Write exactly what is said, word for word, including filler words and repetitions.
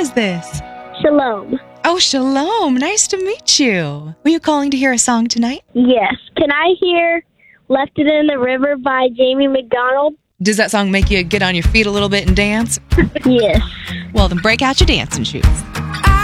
is this? Shalom. Oh, Shalom. Nice to meet you. Were you calling to hear a song tonight? Yes. Can I hear Left It in the River by Jamie McDonald? Does that song make you get on your feet a little bit and dance? Yes. Well, then break out your dancing shoes.